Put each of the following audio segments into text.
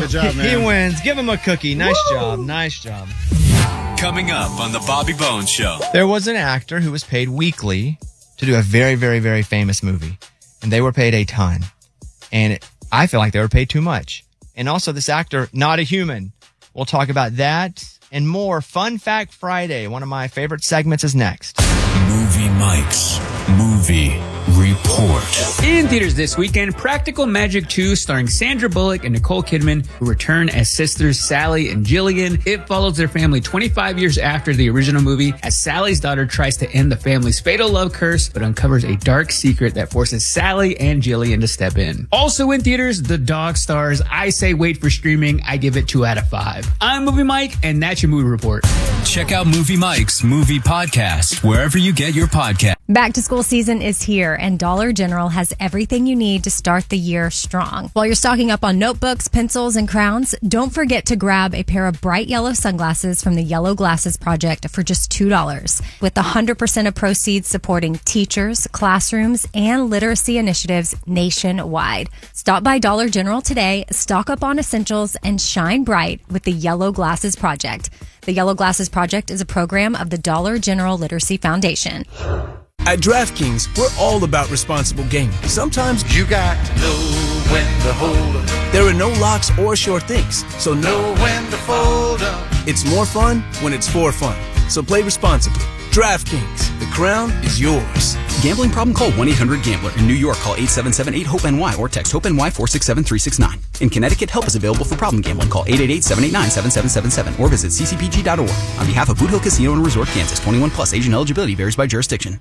Good job, man. He wins. Give him a cookie. Nice job. Nice job. Coming up on the Bobby Bones Show. There was an actor who was paid weekly to do a very, very, very famous movie. And they were paid a ton. And I feel like they were paid too much. And also this actor, not a human. We'll talk about that and more. Fun Fact Friday. One of my favorite segments is next. Movie Mike's Movie Report. In theaters this weekend, Practical Magic 2 starring Sandra Bullock and Nicole Kidman, who return as sisters Sally and Jillian. It follows their family 25 years after the original movie as Sally's daughter tries to end the family's fatal love curse, but uncovers a dark secret that forces Sally and Jillian to step in. Also in theaters, The Dog stars I Say Wait for streaming. I give it 2 out of 5. I'm Movie Mike, and that's your movie report. Check out Movie Mike's Movie Podcast wherever you get your podcast. Back to school season is here, and Dollar General has everything you need to start the year strong. While you're stocking up on notebooks, pencils, and crowns, don't forget to grab a pair of bright yellow sunglasses from the Yellow Glasses Project for just $2, with 100% of proceeds supporting teachers, classrooms, and literacy initiatives nationwide. Stop by Dollar General today, stock up on essentials, and shine bright with the Yellow Glasses Project. The Yellow Glasses Project is a program of the Dollar General Literacy Foundation. At DraftKings, we're all about responsible gaming. Sometimes you got to know when to hold up. There are no locks or sure things, so know when to fold up. It's more fun when it's for fun. So play responsibly. DraftKings, the crown is yours. Gambling problem? Call 1-800-GAMBLER. In New York, call 877-8-HOPE-NY or text HOPE-NY 467-369. In Connecticut, help is available for problem gambling. Call 888-789-7777 or visit ccpg.org. On behalf of Boot Hill Casino and Resort, Kansas, 21 plus. Age and eligibility varies by jurisdiction.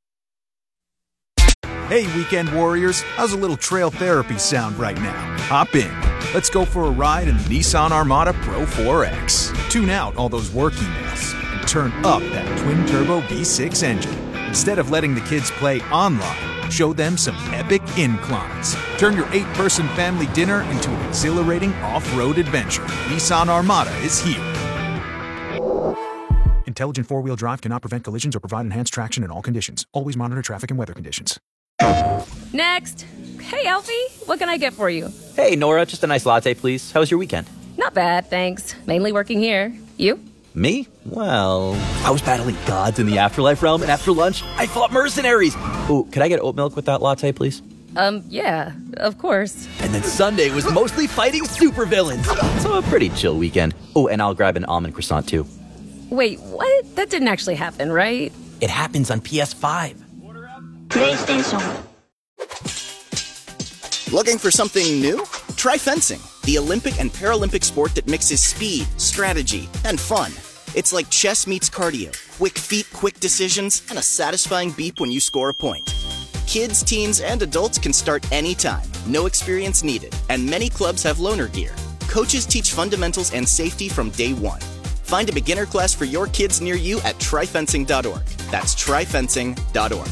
Hey, weekend warriors, how's a little trail therapy sound right now? Hop in. Let's go for a ride in the Nissan Armada Pro 4X. Tune out all those work emails and turn up that twin-turbo V6 engine. Instead of letting the kids play online, show them some epic inclines. Turn your 8-person family dinner into an exhilarating off-road adventure. Nissan Armada is here. Intelligent four-wheel drive cannot prevent collisions or provide enhanced traction in all conditions. Always monitor traffic and weather conditions. Next. Hey, Alfie. What can I get for you? Hey, Nora. Just a nice latte, please. How was your weekend? Not bad, thanks. Mainly working here. You? Me? Well, I was battling gods in the afterlife realm, and after lunch, I fought mercenaries. Ooh, could I get oat milk with that latte, please? Yeah, of course. And then Sunday was mostly fighting supervillains. So a pretty chill weekend. Oh, and I'll grab an almond croissant, too. Wait, what? That didn't actually happen, right? It happens on PS5. PlayStation. Looking for something new? Try fencing, the Olympic and Paralympic sport that mixes speed, strategy, and fun. It's like chess meets cardio. Quick feet, quick decisions, and a satisfying beep when you score a point. Kids, teens, and adults can start anytime. No experience needed. And many clubs have loaner gear. Coaches teach fundamentals and safety from day one. Find a beginner class for your kids near you at tryfencing.org. That's tryfencing.org.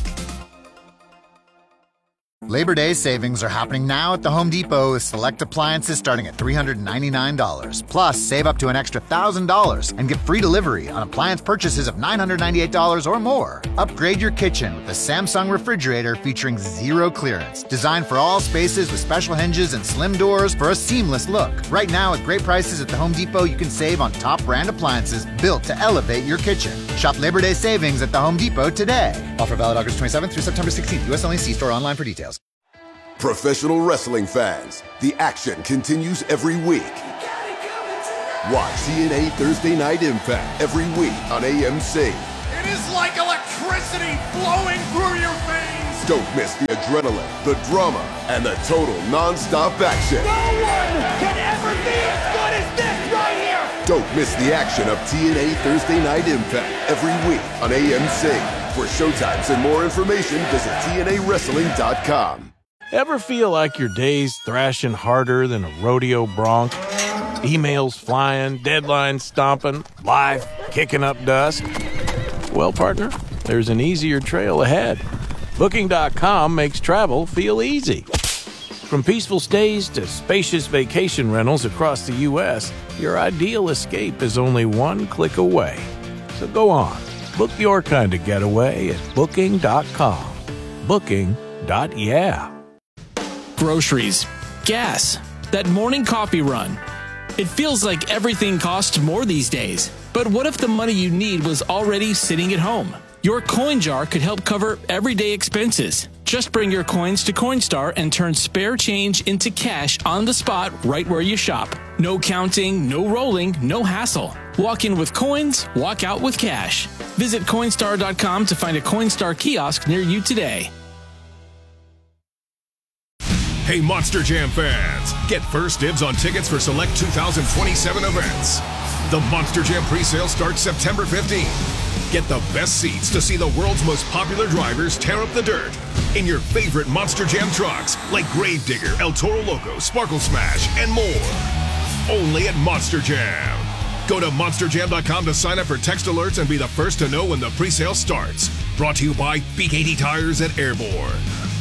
Labor Day savings are happening now at the Home Depot with select appliances starting at $399. Plus, save up to an extra $1,000 and get free delivery on appliance purchases of $998 or more. Upgrade your kitchen with the Samsung refrigerator featuring zero clearance. Designed for all spaces with special hinges and slim doors for a seamless look. Right now, at great prices at the Home Depot, you can save on top brand appliances built to elevate your kitchen. Shop Labor Day savings at the Home Depot today. Offer valid August 27th through September 16th. U.S. only. See store online for details. Professional wrestling fans, the action continues every week. Watch TNA Thursday Night Impact every week on AMC. It is like electricity flowing through your veins. Don't miss the adrenaline, the drama, and the total non-stop action. No one can ever be as good as this right here. Don't miss the action of TNA Thursday Night Impact every week on AMC. For showtimes and more information, visit TNAWrestling.com. Ever feel like your day's thrashing harder than a rodeo bronc? Emails flying, deadlines stomping, life kicking up dust? Well, partner, there's an easier trail ahead. Booking.com makes travel feel easy. From peaceful stays to spacious vacation rentals across the U.S., your ideal escape is only one click away. So go on, book your kind of getaway at Booking.com. Booking.yeah. Groceries, gas, that morning coffee run. It feels like everything costs more these days. But what if the money you need was already sitting at home? Your coin jar could help cover everyday expenses. Just bring your coins to Coinstar and turn spare change into cash on the spot right where you shop. No counting, no rolling, no hassle. Walk in with coins, walk out with cash. Visit Coinstar.com to find a Coinstar kiosk near you today. Hey, Monster Jam fans, get first dibs on tickets for select 2027 events. The Monster Jam presale starts September 15th. Get the best seats to see the world's most popular drivers tear up the dirt in your favorite Monster Jam trucks like Gravedigger, El Toro Loco, Sparkle Smash, and more. Only at Monster Jam. Go to monsterjam.com to sign up for text alerts and be the first to know when the presale starts. Brought to you by BKT Tires at Airborne.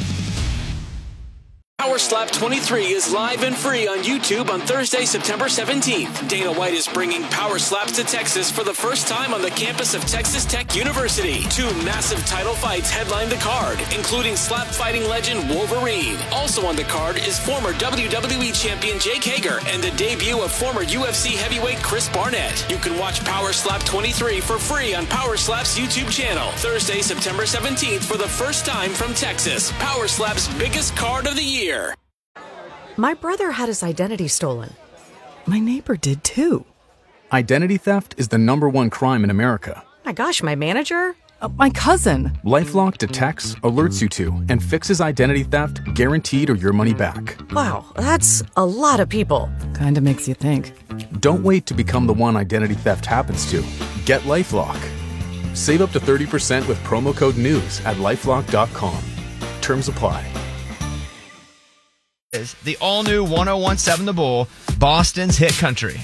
Power Slap 23 is live and free on YouTube on Thursday, September 17th. Dana White is bringing Power Slaps to Texas for the first time on the campus of Texas Tech University. 2 massive title fights headline the card, including slap fighting legend Wolverine. Also on the card is former WWE champion Jake Hager and the debut of former UFC heavyweight Chris Barnett. You can watch Power Slap 23 for free on Power Slap's YouTube channel. Thursday, September 17th for the first time from Texas. Power Slap's biggest card of the year. My brother had his identity stolen. My neighbor did too. Identity theft is the #1 crime in America. My gosh, my manager? My cousin. LifeLock detects, alerts you to, and fixes identity theft guaranteed or your money back. Wow, that's a lot of people. Kinda makes you think. Don't wait to become the one identity theft happens to. Get LifeLock. Save up to 30% with promo code NEWS at LifeLock.com. Terms apply. Is the all-new 101.7 The Bull, Boston's hit country.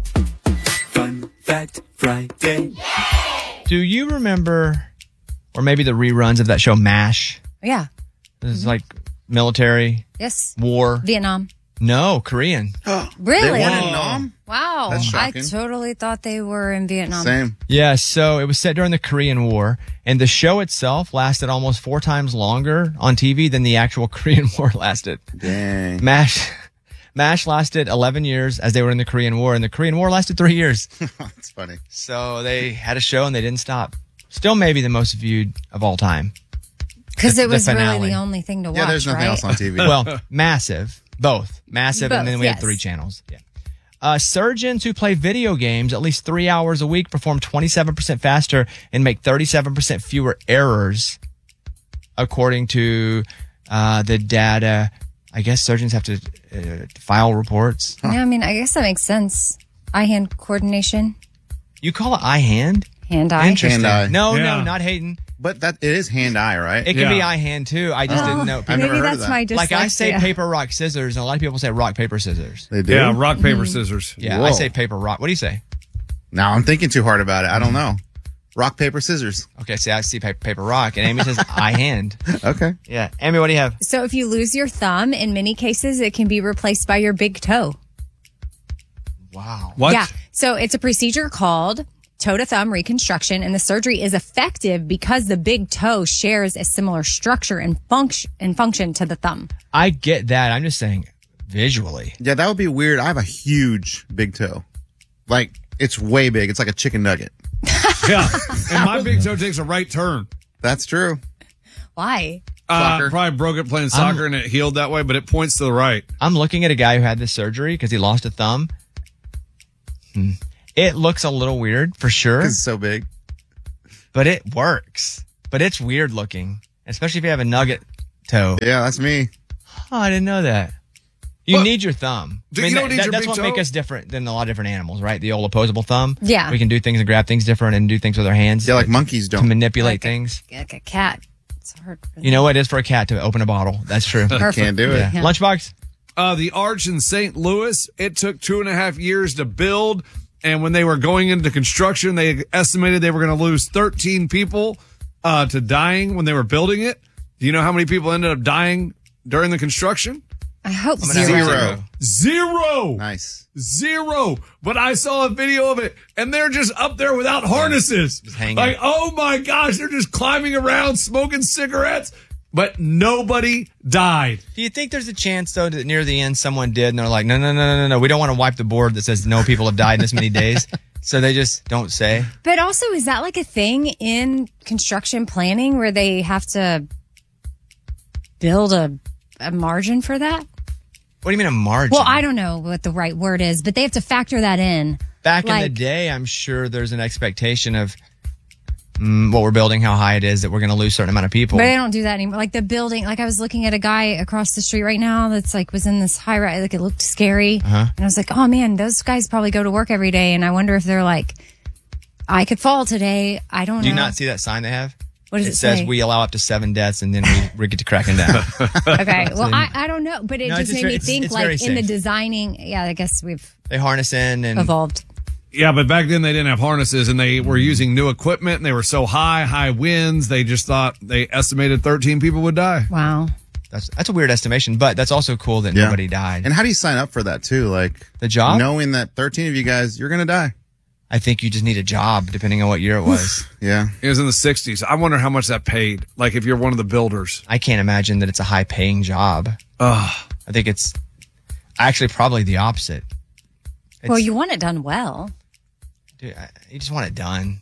Fun Fact Friday. Do you remember, or maybe the reruns of that show MASH? Yeah. It's like military. Yes. War. Vietnam. No, Korean. Really? They won in Nam? Wow. That's I shocking. totally thought they were in Vietnam. Yeah, so it was set during the Korean War, and the show itself lasted almost 4 times longer on TV than the actual Korean War lasted. Dang. MASH lasted 11 years as they were in the Korean War, and the Korean War lasted 3 years. That's funny. So they had a show and they didn't stop. Still maybe the most viewed of all time. Because it was the really finale. the only thing to watch, Yeah, there's nothing right? else on TV. Well, massive. Both. Massive, and then Both, we had yes. 3 channels. Yeah. Surgeons who play video games at least 3 hours a week perform 27% faster and make 37% fewer errors, according to the data. I guess surgeons have to file reports. Yeah, I mean, I guess that makes sense. Eye-hand coordination. You call it eye-hand? Hand-eye. Interesting. Hand-eye. No, Yeah. not Hayden. But it is hand-eye, right? It can be eye-hand, too. I just didn't know. I've never maybe heard of that's that. my Like I say dyslexia. paper, rock, scissors, and a lot of people say rock, paper, scissors. They do? Yeah, rock, paper, scissors. Yeah, Whoa. I say paper, rock. What do you say? Now I'm thinking too hard about it. I don't know. Rock, paper, scissors. Okay, see, I see paper, rock, and Amy says eye-hand. Okay. Yeah. Amy, what do you have? So if you lose your thumb, in many cases, it can be replaced by your big toe. Wow. What? Yeah. So it's a procedure called toe-to-thumb reconstruction, and the surgery is effective because the big toe shares a similar structure and function to the thumb. I get that. I'm just saying visually. Yeah, that would be weird. I have a huge big toe. Like, it's way big. It's like a chicken nugget. Yeah. And my big toe takes a right turn. That's true. Why? Probably broke it playing soccer and it healed that way, but it points to the right. I'm looking at a guy who had this surgery because he lost a thumb. It looks a little weird for sure. It's so big. But it works. But it's weird looking, especially if you have a nugget toe. Yeah, that's me. Oh, I didn't know that. You need your thumb. You don't need your that's big what toe? makes us different than a lot of different animals, right? The old opposable thumb. Yeah. We can do things and grab things different and do things with our hands. Yeah, like monkeys To don't. manipulate things. Like a cat. It's hard. For You know what it is for a cat to open a bottle. That's true. Perfect. Can't do it. Yeah. Lunchbox? The arch in St. Louis, it took 2.5 years to build. And when they were going into construction, they estimated they were going to lose 13 people to dying when they were building it. Do you know how many people ended up dying during the construction? I hope I'm gonna have Zero. Zero. Nice. Zero. But I saw a video of it, and they're just up there without harnesses. Just hanging. Like, oh my gosh, they're just climbing around, smoking cigarettes. but nobody died. Do you think there's a chance, though, that near the end someone did, and they're like, no, we don't want to wipe the board that says no people have died in this many days, so they just don't say? But also, is that like a thing in construction planning where they have to build a margin for that? What do you mean a margin? Well, I don't know what the right word is, but they have to factor that in. Back in the day, I'm sure there's an expectation of what we're building, how high it is, that we're going to lose a certain amount of people. But they don't do that anymore. Like the building, like I was looking at a guy across the street right now that's like was in this high rise, like it looked scary. And I was like, oh man, those guys probably go to work every day. And I wonder if they're like, I could fall today. I don't know. Do you not see that sign they have? What does it says say? we allow up to 7 deaths, and then we get to cracking down. Okay. Well, I don't know, but it just made me think it's like very in the safe. designing. Yeah, I guess we've They harness in and evolved. Yeah, but back then they didn't have harnesses, and they were using new equipment, and they were so high winds, they just thought they estimated 13 people would die. Wow. That's a weird estimation, but that's also cool that nobody died. And how do you sign up for that too? Like the job? Knowing that 13 of you guys, you're going to die. I think you just need a job, depending on what year it was. Yeah. It was in the 60s. I wonder how much that paid. Like if you're one of the builders. I can't imagine that it's a high-paying job. I think it's actually probably the opposite. Well, you want it done well. Dude, you just want it done.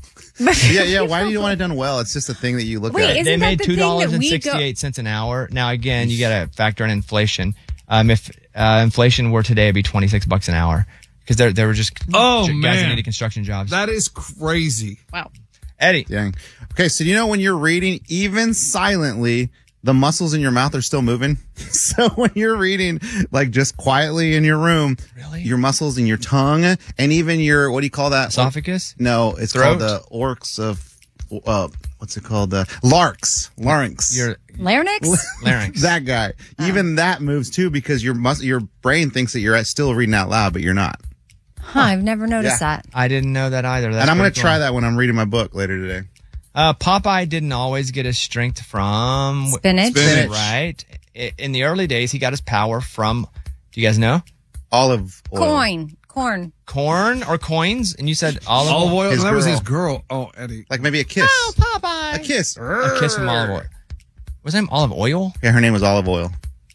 yeah. Why do you want it done well? It's just a thing that you look at. They made $2.68 an hour. Now, again, you got to factor in inflation. If inflation were today, it'd be $26 an hour. Because they were just guys that needed construction jobs. That is crazy. Wow. Eddie. Dang. Okay, so you know when you're reading, even silently, the muscles in your mouth are still moving. So when you're reading, like just quietly in your room, your muscles in your tongue and even your, what do you call that? Esophagus? No, it's Throat? called the orcs of, what's it called? Larynx. Your larynx? Larynx. That guy. Even that moves too because your brain thinks that you're still reading out loud, but you're not. Huh, I've never noticed that. I didn't know that either. And I'm going to try that when I'm reading my book later today. Popeye didn't always get his strength from spinach. Right. In the early days, he got his power from, do you guys know? Olive oil. Corn or coins? And you said olive oil? His That was girl. his girl. Oh, Eddie. Like maybe a kiss. Oh, Popeye. A kiss. A kiss from olive oil. Was her name Olive Oil? Yeah, her name was Olive Oil.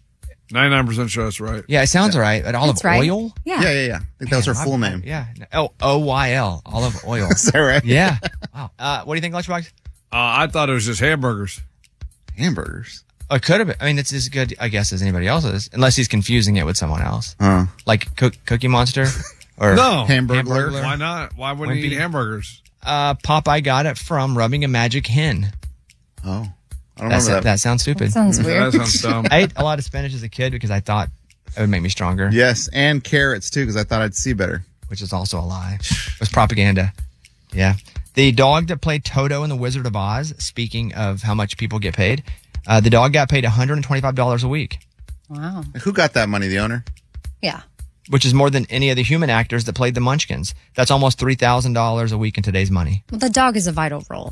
99% sure that's right. Yeah, it sounds right. But Olive That's right. Oil? Yeah. I think that was her full name. Yeah. Oyl. Olive Oil. Is that right? Yeah. Wow. What do you think, Lunchbox? I thought it was just hamburgers. Hamburgers? It could have been. I mean, it's as good, I guess, as anybody else's, unless he's confusing it with someone else. Like Cookie Monster? Or No. Hamburglar. Why not? Why wouldn't he eat hamburgers? Popeye got it from rubbing a magic hen. Oh. I don't remember that. That sounds stupid. That sounds weird. That sounds dumb. I ate a lot of spinach as a kid because I thought it would make me stronger. Yes, and carrots too, because I thought I'd see better. Which is also a lie. It was propaganda. Yeah. The dog that played Toto in The Wizard of Oz, speaking of how much people get paid, the dog got paid $125 a week. Wow. Who got that money? The owner? Yeah. Which is more than any of the human actors that played the Munchkins. That's almost $3,000 a week in today's money. Well, the dog is a vital role.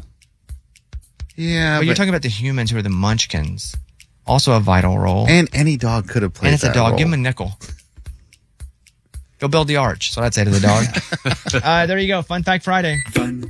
Yeah, but you're talking about the humans who are the Munchkins. Also a vital role. And any dog could have played that And it's a dog. role. Give him a nickel. Go build the arch. So I'd say to the dog. There you go. Fun Fact Friday.